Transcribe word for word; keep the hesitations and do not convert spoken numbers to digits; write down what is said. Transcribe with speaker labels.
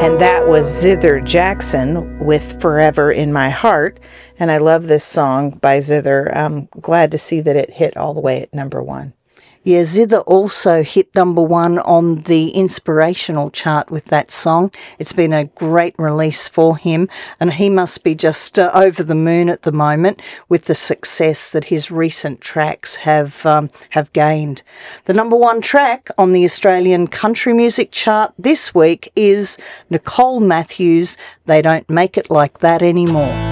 Speaker 1: And that was Zither Jackson with Forever in My Heart. And I love this song by Zither. I'm glad to see that it hit all the way at number one.
Speaker 2: Yeah, Zither also hit number one on the inspirational chart with that song. It's been a great release for him, and he must be just uh, over the moon at the moment with the success that his recent tracks have um, have gained. The number one track on the Australian country music chart this week is Nicole Matthews, They Don't Make It Like That Anymore.